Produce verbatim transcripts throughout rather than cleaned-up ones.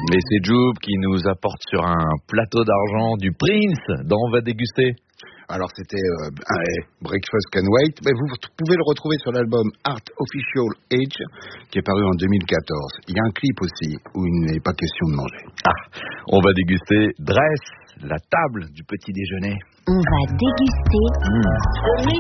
Et c'est Joub qui nous apporte sur un plateau d'argent du Prince dont on va déguster. Alors c'était euh, Breakfast Can Wait, mais vous pouvez le retrouver sur l'album Art Official Age qui est paru en deux mille quatorze. Il y a un clip aussi où il n'est pas question de manger. Ah, on va déguster Dress, la table du petit déjeuner. On va déguster mmh.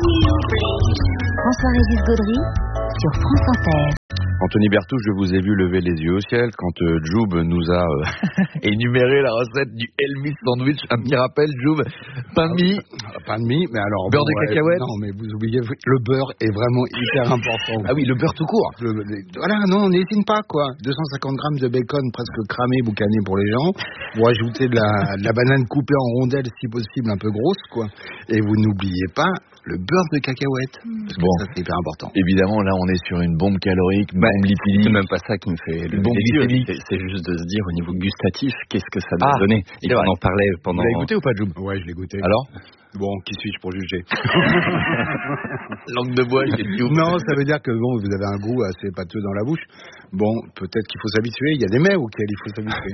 François-Régis Gaudry sur France Inter. Anthony Berthoud, je vous ai vu lever les yeux au ciel quand euh, Joub nous a euh, énuméré la recette du Elmis sandwich. Un petit rappel, Joub, pain de mie. Ah, pain de mie, mais alors... Beurre bon, de cacahuète. Ouais, non, mais vous oubliez, le beurre est vraiment hyper important. Ah oui, le beurre tout court. Le, le, voilà, non, n'hésite pas, quoi. deux cent cinquante grammes de bacon presque cramé, boucané pour les gens. Vous rajoutez de la, de la banane coupée en rondelles, si possible, un peu grosse, quoi. Et vous n'oubliez pas le beurre de cacahuète. Parce que bon, ça, c'est hyper important. Évidemment, là, on est sur une bombe calorique, bombe bah, lipidique. C'est même pas ça qui me fait le bombe glycémique. C'est, c'est juste de se dire, au niveau gustatif, qu'est-ce que ça doit ah, donner. Et on en parlait pendant... Vous l'avez goûté ou pas, Joub? Ouais, je l'ai goûté. Alors? Bon, qui suis-je pour juger? Langue de bois, j'ai Joub. Non, ça veut dire que bon, vous avez un goût assez pâteux dans la bouche. Bon, peut-être qu'il faut s'habituer. Il y a des mets auxquels il faut s'habituer.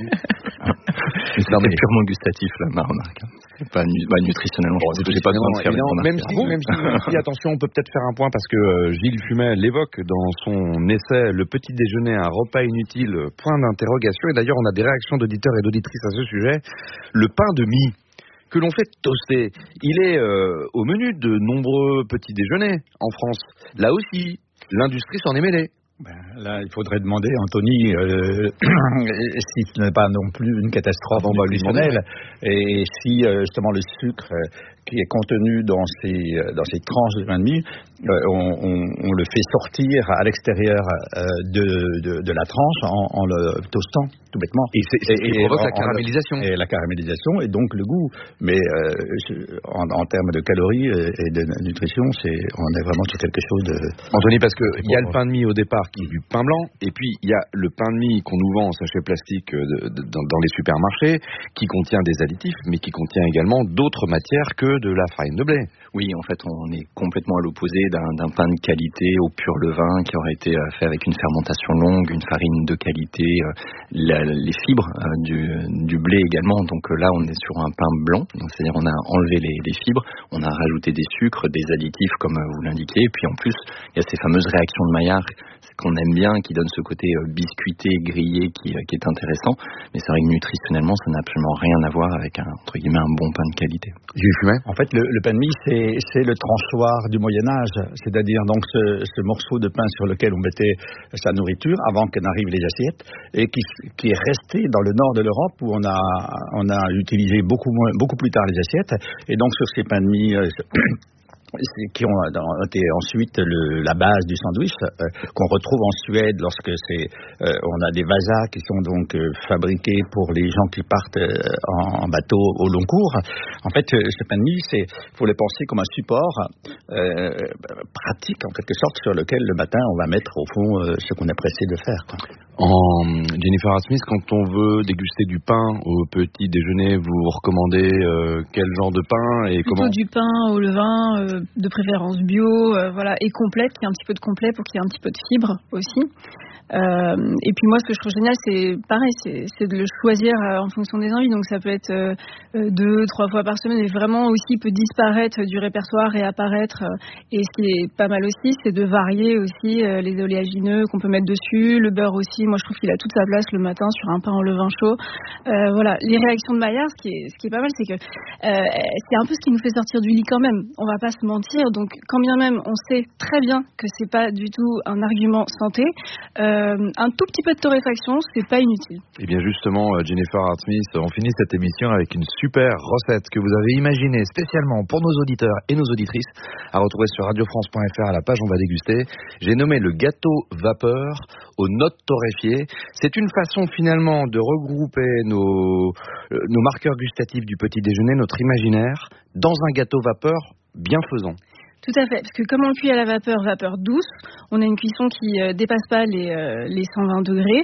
C'est mais... purement gustatif, là, ma remarque. C'est pas nu- bah, nutritionnellement. Bon, je sais pas comment faire. Même si, même si, même si, attention, on peut peut-être faire un point parce que euh, Gilles Fumet l'évoque dans son essai Le petit déjeuner, un repas inutile, point d'interrogation. Et d'ailleurs, on a des réactions d'auditeurs et d'auditrices à ce sujet. Le pain de mie que l'on fait toaster, il est euh, au menu de nombreux petits déjeuners en France. Là aussi, l'industrie s'en est mêlée. Ben, là, il faudrait demander, Anthony, euh, si ce n'est pas non plus une catastrophe bon, nutritionnelle, et si euh, justement le sucre euh, qui est contenu dans ces, euh, dans ces tranches de pain de mie, euh, on, on, on le fait sortir à l'extérieur euh, de, de, de la tranche en, en le toastant, tout bêtement. Et c'est, c'est et, qui provoque en, la caramélisation. Et la caramélisation et donc le goût. Mais euh, en, en termes de calories et de nutrition, c'est, on est vraiment sur quelque chose de... Anthony, parce qu'il y a le pain de mie au départ qui est du pain blanc, et puis il y a le pain de mie qu'on nous vend en sachet plastique de, de, dans, dans les supermarchés, qui contient des additifs, mais qui contient également d'autres matières que de la farine de blé. Oui, en fait, on est complètement à l'opposé d'un, d'un pain de qualité au pur levain qui aurait été fait avec une fermentation longue, une farine de qualité, euh, la, les fibres euh, du, du blé également. Donc euh, là, on est sur un pain blanc, donc c'est-à-dire on a enlevé les, les fibres, on a rajouté des sucres, des additifs comme vous l'indiquez, et puis en plus, il y a ces fameuses réactions de Maillard qu'on aime bien, qui donne ce côté euh, biscuité, grillé, qui, euh, qui est intéressant. Mais c'est vrai que nutritionnellement, ça n'a absolument rien à voir avec un, entre guillemets, un bon pain de qualité. En fait, le, le pain de mie, c'est, c'est le tranchoir du Moyen-Âge. C'est-à-dire donc ce, ce morceau de pain sur lequel on mettait sa nourriture avant qu'en arrivent les assiettes, et qui, qui est resté dans le nord de l'Europe où on a, on a utilisé beaucoup, moins, beaucoup plus tard les assiettes. Et donc sur ces pains de mie... Euh, qui ont été ensuite le, la base du sandwich, euh, qu'on retrouve en Suède lorsque c'est, euh, on a des vasas qui sont donc euh, fabriqués pour les gens qui partent euh, en, en bateau au long cours. En fait, euh, ce pain de mie, c'est, faut le penser comme un support euh, pratique en quelque sorte sur lequel le matin on va mettre au fond euh, ce qu'on est pressé de faire, quoi. En Jennifer Smith, quand on veut déguster du pain au petit déjeuner, vous recommandez euh, quel genre de pain et Plutôt comment? Du pain au levain, euh, de préférence bio, euh, voilà, et complète, qui a un petit peu de complet pour qu'il y ait un petit peu de fibre aussi. Euh, et puis moi, ce que je trouve génial, c'est pareil, c'est, c'est de le choisir euh, en fonction des envies. Donc ça peut être euh, deux, trois fois par semaine, et vraiment aussi peut disparaître du répertoire et apparaître. Euh, et ce qui est pas mal aussi, c'est de varier aussi euh, les oléagineux qu'on peut mettre dessus, le beurre aussi. Moi, je trouve qu'il a toute sa place le matin sur un pain au levain chaud. Euh, voilà, les réactions de Maillard, ce qui est, ce qui est pas mal, c'est que euh, c'est un peu ce qui nous fait sortir du lit quand même. On va pas se mentir. Donc quand bien même, on sait très bien que c'est pas du tout un argument santé. Euh, Euh, un tout petit peu de torréfaction, c'est pas inutile. Et bien justement, Jennifer Hart-Smith, on finit cette émission avec une super recette que vous avez imaginée spécialement pour nos auditeurs et nos auditrices, à retrouver sur radio france point f r à la page On va déguster. J'ai nommé le gâteau vapeur aux notes torréfiées. C'est une façon finalement de regrouper nos, euh, nos marqueurs gustatifs du petit déjeuner, notre imaginaire, dans un gâteau vapeur bienfaisant. Tout à fait, parce que comme on cuit à la vapeur, vapeur douce, on a une cuisson qui euh, dépasse pas les, euh, les cent vingt degrés,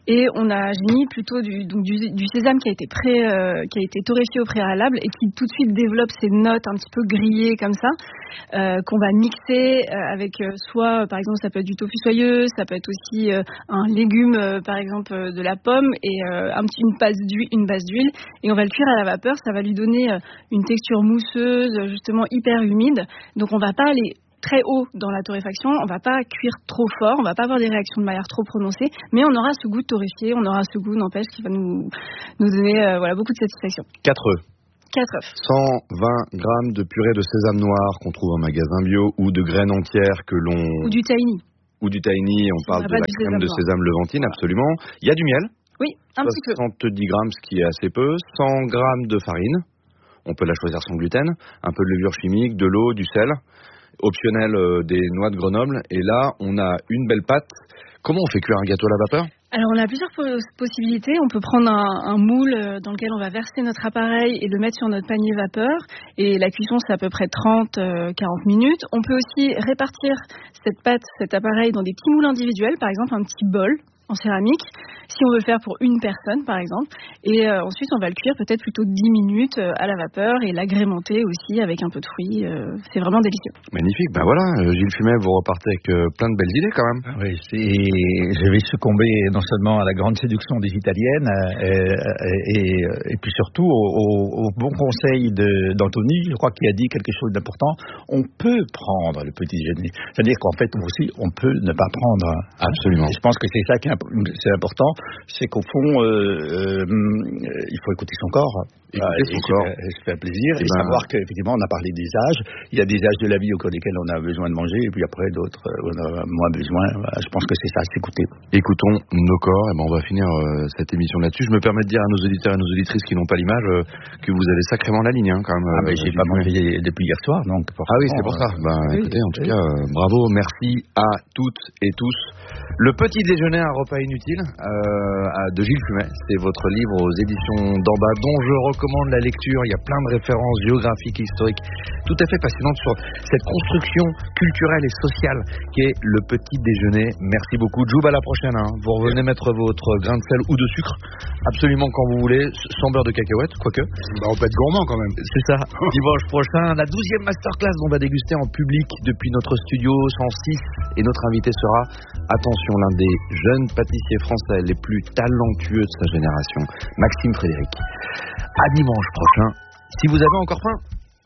Et on a mis plutôt du, donc du, du sésame qui a été pré, euh, qui a été torréfié au préalable et qui tout de suite développe ces notes un petit peu grillées comme ça, euh, qu'on va mixer avec euh, soit, par exemple, ça peut être du tofu soyeux, ça peut être aussi euh, un légume, euh, par exemple, euh, de la pomme et euh, un petit, une base d'huile, une base d'huile. Et on va le cuire à la vapeur. Ça va lui donner euh, une texture mousseuse, justement hyper humide. Donc on va pas aller très haut dans la torréfaction, on va pas cuire trop fort, on va pas avoir des réactions de Maillard trop prononcées, mais on aura ce goût torréfié, on aura ce goût, n'empêche, qui va nous, nous donner euh, voilà, beaucoup de satisfaction. quatre œufs. quatre œufs. cent vingt grammes de purée de sésame noir qu'on trouve en magasin bio ou de graines entières que l'on... Ou du tahini. Ou du tahini, on Si parle on de la crème de sésame levantine, voilà. Absolument. Il y a du miel. Oui, un petit peu. soixante-dix grammes, ce qui est assez peu. cent grammes de farine. On peut la choisir sans gluten. Un peu de levure chimique, de l'eau, du sel. Optionnel, euh, des noix de Grenoble. Et là, on a une belle pâte. Comment on fait cuire un gâteau à la vapeur ? Alors, on a plusieurs possibilités. On peut prendre un, un moule dans lequel on va verser notre appareil et le mettre sur notre panier vapeur. Et la cuisson, c'est à peu près trente à quarante minutes. On peut aussi répartir cette pâte, cet appareil dans des petits moules individuels, par exemple un petit bol en céramique, si on veut le faire pour une personne par exemple, et euh, ensuite on va le cuire peut-être plutôt dix minutes euh, à la vapeur et l'agrémenter aussi avec un peu de fruits, euh, c'est vraiment délicieux. Magnifique, ben voilà, euh, Gilles Fumet, vous repartez avec euh, plein de belles idées quand même. Oui, c'est... je vais succomber non seulement à la grande séduction des Italiennes, euh, et, et, et puis surtout au, au, au bon conseil de, d'Anthony, je crois qu'il a dit quelque chose d'important, on peut prendre le petit déjeuner, c'est-à-dire qu'en fait aussi on peut ne pas prendre. Absolument. Et je pense que c'est ça qui est c'est important, c'est qu'au fond, euh, euh, il faut écouter son corps. Écouter euh, son corps. Se faire plaisir et, et et ben... savoir qu'effectivement, on a parlé des âges. Il y a des âges de la vie au cours desquels on a besoin de manger et puis après d'autres, on a moins besoin. Je pense que c'est ça, s'écouter. Écoutons nos corps. Et ben on va finir euh, cette émission là-dessus. Je me permets de dire à nos auditeurs et nos auditrices qui n'ont pas l'image euh, que vous avez sacrément la ligne, hein, quand même. Ah, mais euh, j'ai pas mangé depuis hier soir, donc. Ah oui, c'est pour ça. Ben, oui, écoutez, en tout oui. cas, euh, bravo, merci à toutes et tous. Le petit déjeuner, un repas inutile, euh, de Gilles Fumet. C'est votre livre aux éditions d'en bas, dont je recommande la lecture. Il y a plein de références géographiques et historiques tout à fait passionnantes sur cette construction culturelle et sociale qui est le petit déjeuner. Merci beaucoup. Joub, à la prochaine. Hein. Vous revenez mettre votre grain de sel ou de sucre absolument quand vous voulez, sans beurre de cacahuète, quoique. Bah, on peut être gourmand quand même. C'est ça. Dimanche prochain, la douzième masterclass qu'on va déguster en public depuis notre studio cent six. Et notre invité sera, attention, l'un des jeunes pâtissiers français les plus talentueux de sa génération, Maxime Frédéric. À dimanche prochain, si vous avez encore faim.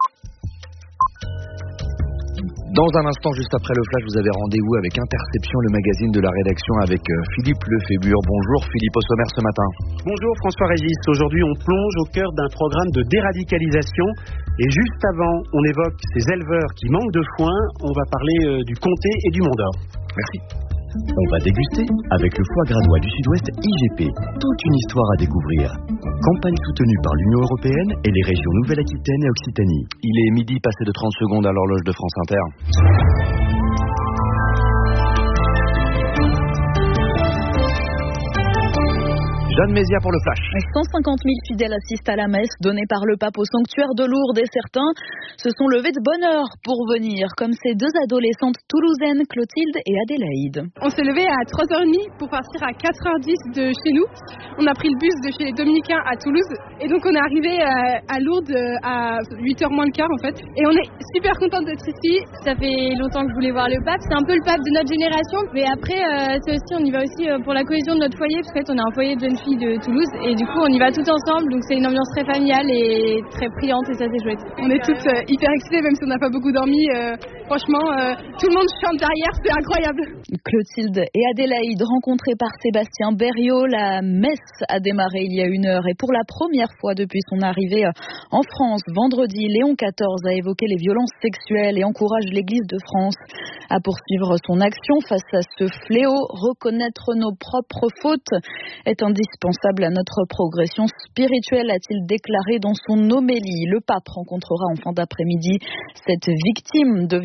Dans un instant, juste après le flash, vous avez rendez-vous avec Interception, le magazine de la rédaction, avec Philippe Lefébure. Bonjour Philippe, au sommaire ce matin. Bonjour François-Régis. Aujourd'hui, on plonge au cœur d'un programme de déradicalisation. Et juste avant, on évoque ces éleveurs qui manquent de foin. On va parler du comté et du Mont d'Or. Merci. On va déguster avec le foie gras du Sud-Ouest I G P. Toute une histoire à découvrir. Campagne soutenue par l'Union européenne et les régions Nouvelle-Aquitaine et Occitanie. Il est midi passé de trente secondes à l'horloge de France Inter. Jeanne Mézia pour le flash. cent cinquante mille fidèles assistent à la messe donnée par le pape au sanctuaire de Lourdes et certains se sont levés de bonne heure pour venir, comme ces deux adolescentes toulousaines, Clotilde et Adélaïde. On s'est levés à trois heures trente pour partir à quatre heures dix de chez nous. On a pris le bus de chez les Dominicains à Toulouse et donc on est arrivé à Lourdes à huit heures moins le quart en fait. Et on est super contents d'être ici. Ça fait longtemps que je voulais voir le pape. C'est un peu le pape de notre génération, mais après euh, c'est aussi, on y va aussi pour la cohésion de notre foyer, parce qu'en fait on est un foyer de jeunes filles de Toulouse et du coup on y va tout ensemble, donc c'est une ambiance très familiale et très priante et ça c'est chouette. On est toutes euh, hyper excitées même si on n'a pas beaucoup dormi, euh, franchement euh, tout le monde chante derrière, c'est incroyable. Clotilde et Adélaïde rencontrées par Sébastien Berriot, la messe a démarré il y a une heure et pour la première fois depuis son arrivée en France vendredi, Léon quatorze a évoqué les violences sexuelles et encourage l'Église de France à poursuivre son action face à ce fléau. Reconnaître nos propres fautes est indispensable à notre progression spirituelle, a-t-il déclaré dans son homélie. Le pape rencontrera en fin d'après-midi cette victime de violence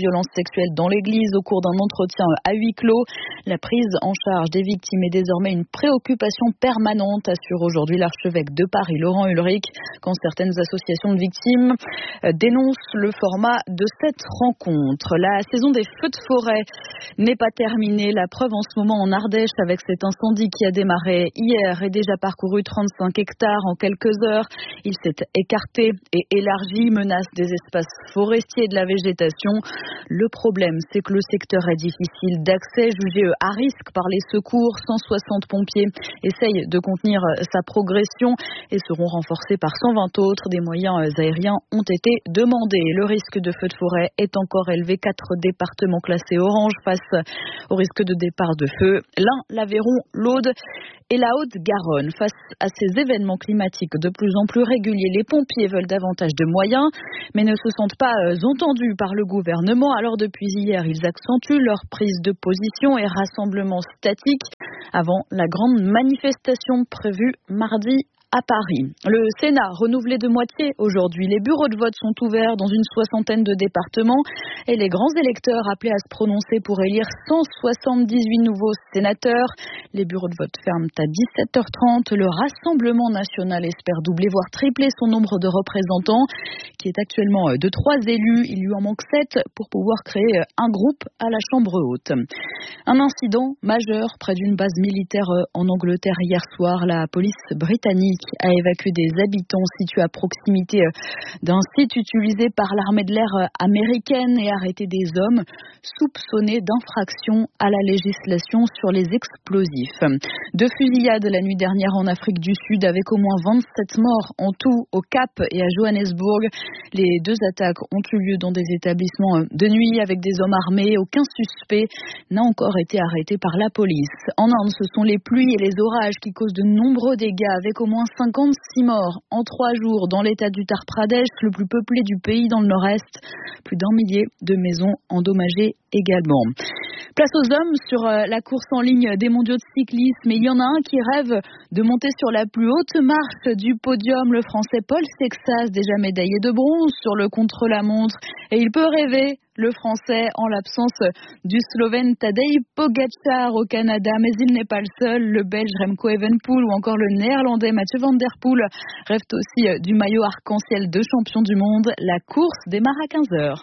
violences sexuelles dans l'église au cours d'un entretien à huis clos. La prise en charge des victimes est désormais une préoccupation permanente, assure aujourd'hui l'archevêque de Paris, Laurent Ulrich, quand certaines associations de victimes dénoncent le format de cette rencontre. La saison des feux de forêt n'est pas terminée. La preuve en ce moment en Ardèche avec cet incendie qui a démarré hier et déjà parcouru trente-cinq hectares en quelques heures. Il s'est écarté et élargi, menace des espaces forestiers et de la végétation. Le problème, c'est que le secteur est difficile d'accès, jugé à risque par les secours. cent soixante pompiers essayent de contenir sa progression et seront renforcés par cent vingt autres. Des moyens aériens ont été demandés. Le risque de feu de forêt est encore élevé. Quatre départements classés orange face au risque de départ de feu. L'Ain, l'Aveyron, l'Aude et la Haute-Garonne. Face à ces événements climatiques de plus en plus réguliers, les pompiers veulent davantage de moyens, mais ne se sentent pas entendus par le gouvernement. Alors depuis hier, ils accentuent leur prise de position et rassemblement statique avant la grande manifestation prévue mardi à Paris. Le Sénat renouvelé de moitié aujourd'hui. Les bureaux de vote sont ouverts dans une soixantaine de départements et les grands électeurs appelés à se prononcer pour élire cent soixante-dix-huit nouveaux sénateurs. Les bureaux de vote ferment à dix-sept heures trente. Le Rassemblement national espère doubler, voire tripler son nombre de représentants, qui est actuellement de trois élus. Il lui en manque sept pour pouvoir créer un groupe à la Chambre haute. Un incident majeur près d'une base militaire en Angleterre hier soir. La police britannique a évacué des habitants situés à proximité d'un site utilisé par l'armée de l'air américaine et arrêté des hommes soupçonnés d'infraction à la législation sur les explosifs. Deux fusillades la nuit dernière en Afrique du Sud avec au moins vingt-sept morts en tout au Cap et à Johannesburg. Les deux attaques ont eu lieu dans des établissements de nuit avec des hommes armés. Aucun suspect n'a encore été arrêté par la police. En Inde, ce sont les pluies et les orages qui causent de nombreux dégâts avec au moins cinquante-six morts en trois jours dans l'état du Uttar Pradesh, le plus peuplé du pays dans le nord-est. Plus d'un millier de maisons endommagées également. Place aux hommes sur la course en ligne des mondiaux de cyclisme. Et il y en a un qui rêve de monter sur la plus haute marche du podium, le Français Paul Sexas, déjà médaillé de bronze sur le contre-la-montre. Et il peut rêver, le Français, en l'absence du Slovène Tadej Pogačar au Canada. Mais il n'est pas le seul. Le Belge Remco Evenepoel ou encore le Néerlandais Mathieu Van Der Poel rêvent aussi du maillot arc-en-ciel de champion du monde. La course démarre à quinze heures.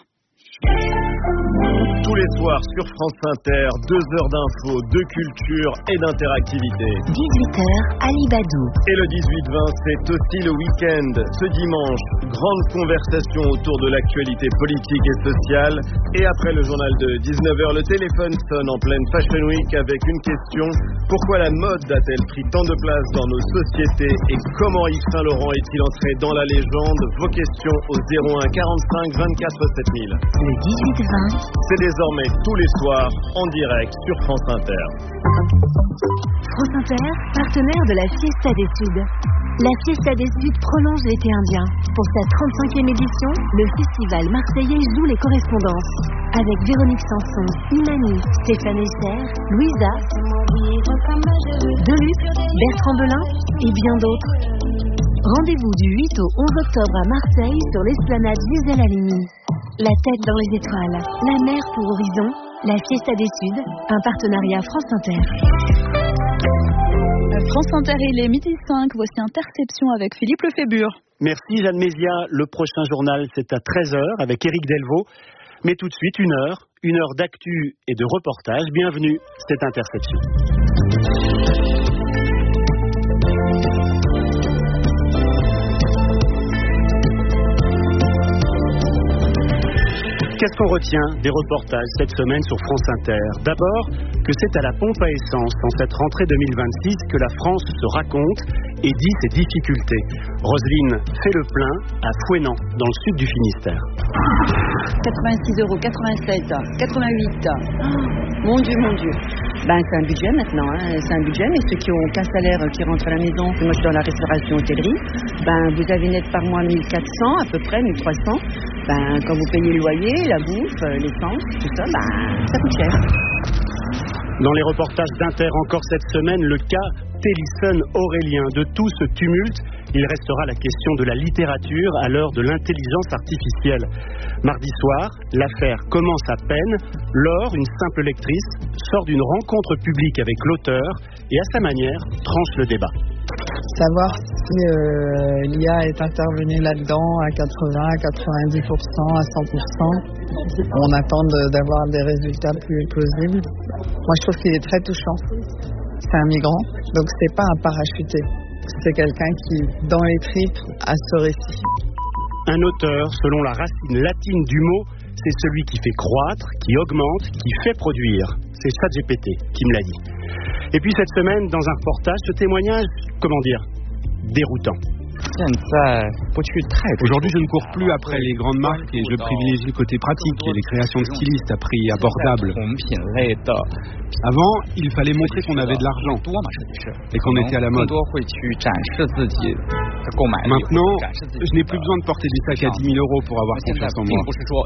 Tous les soirs sur France Inter, deux heures d'infos, de culture et d'interactivité. dix-huit heures, Alibadou. Et le dix-huit vingt, c'est aussi le week-end. Ce dimanche, grande conversation autour de l'actualité politique et sociale. Et après le journal de dix-neuf heures, le téléphone sonne en pleine Fashion Week avec une question. Pourquoi la mode a-t-elle pris tant de place dans nos sociétés et comment Yves Saint Laurent est-il entré dans la légende? Vos questions au zéro un quarante-cinq vingt-quatre sept mille. Le dix-huit vingt. C'est désormais tous les soirs en direct sur France Inter. France Inter, partenaire de la Fiesta des Suds. La Fiesta des Suds prolonge l'été indien. Pour sa trente-cinquième édition, le festival marseillais joue les correspondances. Avec Véronique Sanson, Imani, Stéphane Esser, Louisa, Deluxe, Bertrand Belin et bien d'autres. Rendez-vous du huit au onze octobre à Marseille sur l'esplanade Gisèle Halimi. La tête dans les étoiles, la mer pour horizon, la Fiesta des Suds, un partenariat France Inter. France Inter, il est midi cinq, voici Interception avec Philippe Lefébure. Merci Jeanne Mézia, le prochain journal c'est à treize heures avec Éric Delvaux. Mais tout de suite, une heure, une heure d'actu et de reportage. Bienvenue, c'est Interception. Qu'est-ce qu'on retient des reportages cette semaine sur France Inter? D'abord, que c'est à la pompe à essence en cette rentrée deux mille vingt-six que la France se raconte et dit ses difficultés. Roselyne fait le plein à Fouesnant, dans le sud du Finistère. quatre-vingt-six euros, quatre-vingt-sept, quatre-vingt-huit. Oh, mon Dieu, mon Dieu. Ben, c'est un budget maintenant, hein. C'est un budget, mais ceux qui ont qu'un salaire qui rentre à la maison, moi je suis dans la restauration hôtellerie, ben, vous avez net par mois mille quatre cents, à peu près, mille trois cents. Ben, quand vous payez le loyer, la bouffe, l'essence, tout ça, ben, ça coûte cher. Dans les reportages d'Inter encore cette semaine, le cas Tellison Aurélien. De tout ce tumulte, il restera la question de la littérature à l'heure de l'intelligence artificielle. Mardi soir, l'affaire commence à peine. Laure, une simple lectrice, sort d'une rencontre publique avec l'auteur et à sa manière tranche le débat. Savoir si euh, l'I A est intervenue là-dedans à quatre-vingts, à quatre-vingt-dix pour cent, à cent pour cent. On attend de, d'avoir des résultats plus plausibles. Moi, je trouve qu'il est très touchant. C'est un migrant, donc c'est pas un parachuté. C'est quelqu'un qui, dans les tripes, a ce récit. Un auteur, selon la racine latine du mot, c'est celui qui fait croître, qui augmente, qui fait produire. C'est ChatGPT qui me l'a dit. Et puis cette semaine, dans un reportage, ce témoignage, comment dire, déroutant. Aujourd'hui, je ne cours plus après les grandes marques et je privilégie le côté pratique et les créations de stylistes à prix abordable. Avant, il fallait montrer qu'on avait de l'argent et qu'on était à la mode. Maintenant, je n'ai plus besoin de porter des sacs à dix mille euros pour avoir confiance en moi.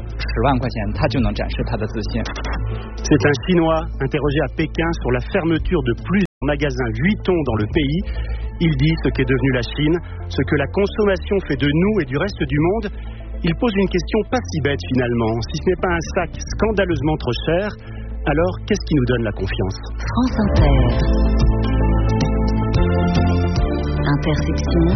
C'est un Chinois interrogé à Pékin sur la fermeture de plusieurs magasins Vuitton dans le pays. Il dit ce qu'est devenu la Chine, ce que la consommation fait de nous et du reste du monde. Il pose une question pas si bête finalement. Si ce n'est pas un sac scandaleusement trop cher, alors qu'est-ce qui nous donne la confiance ? France Inter. Intersection.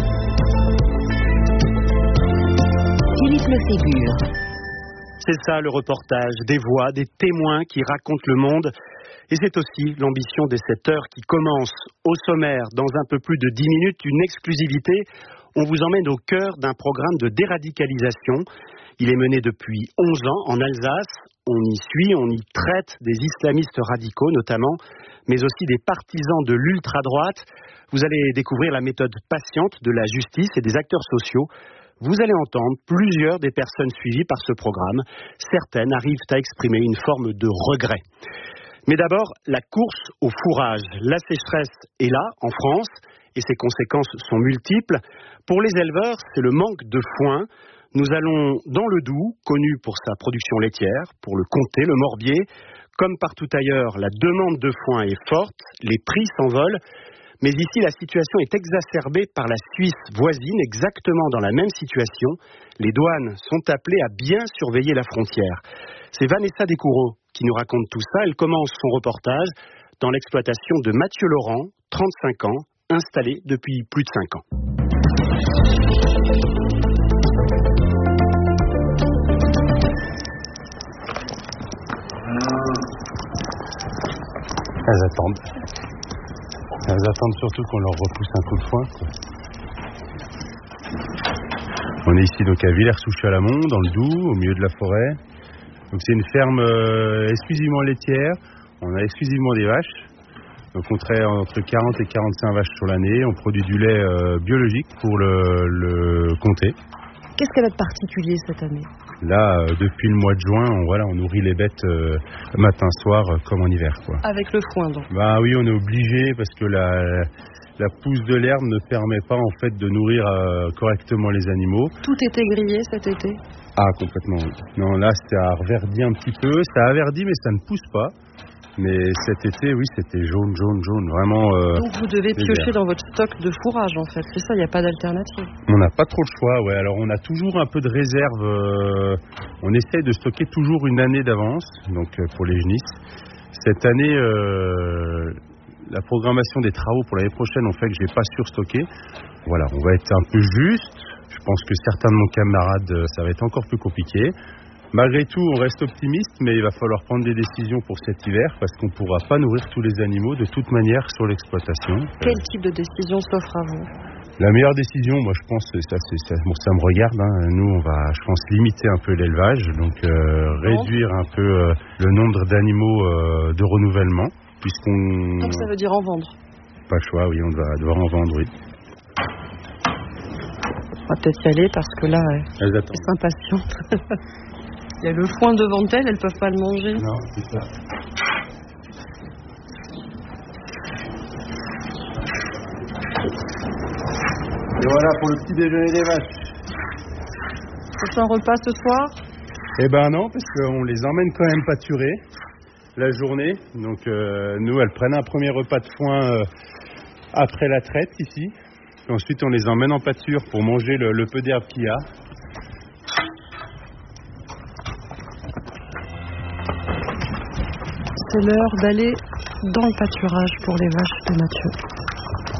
Philippe Lefébure. C'est ça le reportage, des voix, des témoins qui racontent le monde. Et c'est aussi l'ambition des sept heures qui commence au sommaire. Dans un peu plus de dix minutes, une exclusivité. On vous emmène au cœur d'un programme de déradicalisation. Il est mené depuis onze ans en Alsace. On y suit, on y traite des islamistes radicaux notamment, mais aussi des partisans de l'ultra-droite. Vous allez découvrir la méthode patiente de la justice et des acteurs sociaux. Vous allez entendre plusieurs des personnes suivies par ce programme. Certaines arrivent à exprimer une forme de regret. Mais d'abord, la course au fourrage. La sécheresse est là, en France, et ses conséquences sont multiples. Pour les éleveurs, c'est le manque de foin. Nous allons dans le Doubs, connu pour sa production laitière, pour le comté, le Morbier. Comme partout ailleurs, la demande de foin est forte, les prix s'envolent. Mais ici, la situation est exacerbée par la Suisse voisine, exactement dans la même situation. Les douanes sont appelées à bien surveiller la frontière. C'est Vanessa Descoureaux qui nous raconte tout ça. Elle commence son reportage dans l'exploitation de Mathieu Laurent, trente-cinq ans, installé depuis plus de cinq ans. Elles attendent. Elles attendent surtout qu'on leur repousse un coup de foin, quoi. On est ici donc à Villers-sous-Chalamont, dans le Doubs, au milieu de la forêt. Donc c'est une ferme euh, exclusivement laitière. On a exclusivement des vaches. Donc on traite entre quarante et quarante-cinq vaches sur l'année. On produit du lait euh, biologique pour le, le comté. Qu'est-ce qu'elle a de particulier cette année ? Là, euh, depuis le mois de juin, on, voilà, on nourrit les bêtes euh, matin, soir, euh, comme en hiver, quoi. Avec le foin, donc ? Bah oui, on est obligé parce que la, la pousse de l'herbe ne permet pas en fait de nourrir euh, correctement les animaux. Tout était grillé cet été ? Ah, complètement, oui. Non, là, ça a reverdi un petit peu. Ça a verdi, mais ça ne pousse pas. Mais cet été, oui, c'était jaune, jaune, jaune. Vraiment. Euh, Donc vous devez piocher dans votre stock de fourrage, en fait. C'est ça, il n'y a pas d'alternative. On n'a pas trop le choix, ouais. Alors on a toujours un peu de réserve. Euh, on essaye de stocker toujours une année d'avance, donc euh, pour les genisses. Cette année, euh, la programmation des travaux pour l'année prochaine ont fait que je n'ai pas surstocké. Voilà, on va être un peu juste. Je pense que certains de mes camarades, ça va être encore plus compliqué. Malgré tout, on reste optimiste, mais il va falloir prendre des décisions pour cet hiver parce qu'on ne pourra pas nourrir tous les animaux de toute manière sur l'exploitation. Quel type de décision s'offre à vous ? La meilleure décision, moi je pense, ça, c'est, ça, bon, ça me regarde. Hein. Nous, on va, je pense, limiter un peu l'élevage, donc euh, réduire un peu euh, le nombre d'animaux euh, de renouvellement, puisqu'on. Donc ça veut dire en vendre ? Pas le choix, oui, on va devoir en vendre, oui. On va peut-être y aller parce que là, elles attendent. Elles s'impatientent. Il y a le foin devant elles, elles ne peuvent pas le manger. Non, c'est ça. Et voilà pour le petit déjeuner des vaches. C'est un repas ce soir ? Eh ben non, parce qu'on les emmène quand même pâturer la journée. Donc euh, nous, elles prennent un premier repas de foin euh, après la traite ici. Ensuite, on les emmène en pâture pour manger le, le peu d'herbe qu'il y a. C'est l'heure d'aller dans le pâturage pour les vaches de Mathieu.